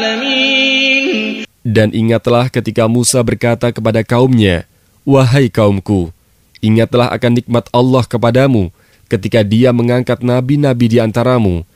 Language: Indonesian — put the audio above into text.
Dan ingatlah ketika Musa berkata kepada kaumnya, "Wahai kaumku, ingatlah akan nikmat Allah kepadamu ketika Dia mengangkat nabi-nabi di antaramu